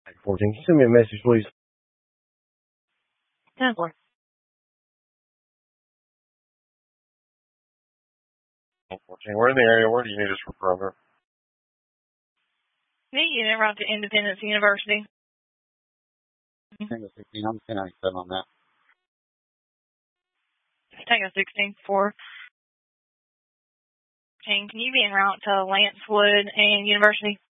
14. Can you send me a message, please? 10-4. 14. We're in the area. Where do you need us for perimeter? Need unit route to Independence University. Tango 16, I'm 1097 on that. Tango 16-4. Can you be en route to Lancewood and University?